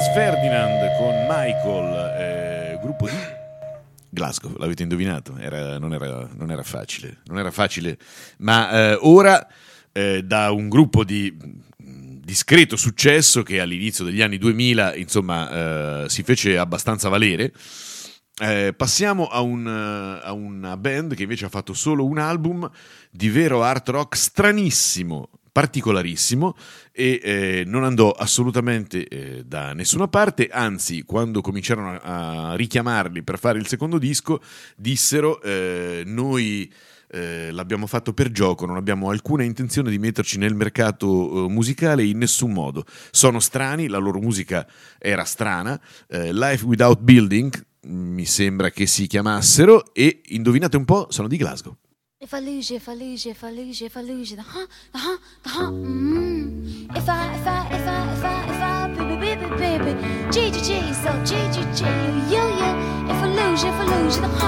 Franz Ferdinand con Michael, gruppo di Glasgow, l'avete indovinato? Non era facile, ma ora da un gruppo di discreto successo che all'inizio degli anni 2000 insomma si fece abbastanza valere, passiamo a una band che invece ha fatto solo un album di vero art rock stranissimo, particolarissimo, e non andò assolutamente da nessuna parte. Anzi, quando cominciarono a richiamarli per fare il secondo disco dissero noi l'abbiamo fatto per gioco, non abbiamo alcuna intenzione di metterci nel mercato musicale in nessun modo. Sono strani, la loro musica era strana, Life Without Building mi sembra che si chiamassero, e indovinate un po', sono di Glasgow. If I lose you, if I lose you, if I lose you, if I lose you, the If I, baby, G, so G, you. If I lose you, the